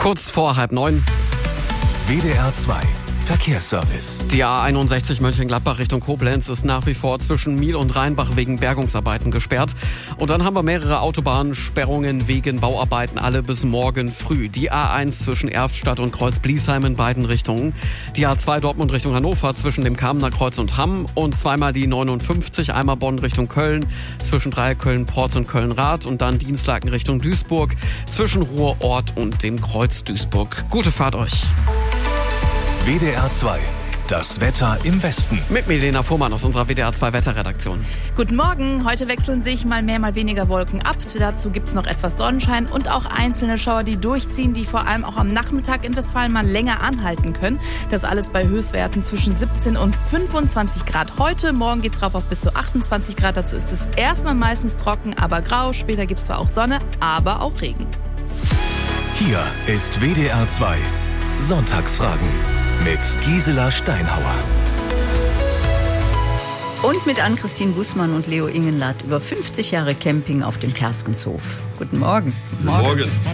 Kurz vor 8:30. WDR 2 Verkehrsservice. Die A61 Mönchengladbach Richtung Koblenz ist nach wie vor zwischen Miel und Rheinbach wegen Bergungsarbeiten gesperrt. Und dann haben wir mehrere Autobahnsperrungen wegen Bauarbeiten, alle bis morgen früh. Die A1 zwischen Erftstadt und Kreuz-Bliesheim in beiden Richtungen. Die A2 Dortmund Richtung Hannover zwischen dem Kamener Kreuz und Hamm. Und zweimal die 59, einmal Bonn Richtung Köln, zwischen Dreieck Köln-Porz und Köln-Rath. Und dann Dienstlaken Richtung Duisburg, zwischen Ruhrort und dem Kreuz Duisburg. Gute Fahrt euch. WDR 2, das Wetter im Westen. Mit Milena Fuhrmann aus unserer WDR 2 Wetterredaktion. Guten Morgen. Heute wechseln sich mal mehr, mal weniger Wolken ab. Dazu gibt's noch etwas Sonnenschein und auch einzelne Schauer, die durchziehen, die vor allem auch am Nachmittag in Westfalen mal länger anhalten können. Das alles bei Höchstwerten zwischen 17 und 25 Grad heute. Morgen geht's rauf auf bis zu 28 Grad. Dazu ist es erstmal meistens trocken, aber grau. Später gibt's zwar auch Sonne, aber auch Regen. Hier ist WDR 2 Sonntagsfragen mit Gisela Steinhauer. Und mit Ann-Christine Bußmann und Leo Ingenlath über 50 Jahre Camping auf dem Kerskenshof. Guten Morgen. Guten Morgen.